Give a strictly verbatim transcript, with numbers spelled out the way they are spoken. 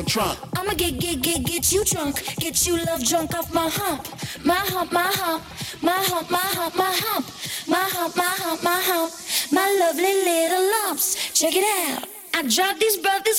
on trunk. I'ma get, get, get, get you drunk. Get you love drunk off my hump. My hump, my hump. My hump, my hump, my hump. My hump, my hump, my hump. My lovely little lumps. Check it out. I drive these brothers